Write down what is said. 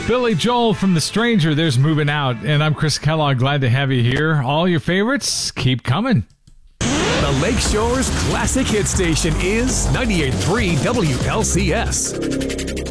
Billy Joel from The Stranger, there's Moving Out. And I'm Chris Kellogg, glad to have you here. All your favorites, keep coming. The Lakeshore's classic hit station is 98.3 WLCS.